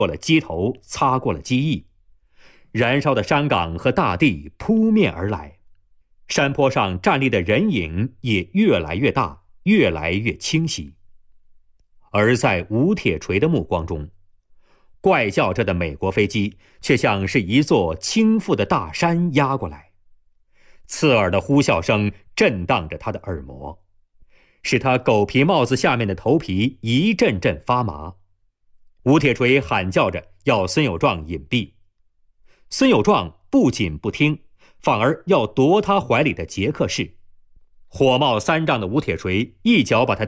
过了机头，擦过了机翼，燃烧的山岗和大地扑面而来，山坡上站立的人影也越来越大，越来越清晰。而在吴铁锤的目光中，怪叫着的美国飞机却像是一座倾覆的大山压过来，刺耳的呼啸声震荡着他的耳膜，使他狗皮帽子下面的头皮一阵阵发麻。吴铁锤喊叫着要孙有壮隐蔽，孙有壮不仅不听，反而要夺他怀里的杰克士。火冒三丈的吴铁锤一脚把他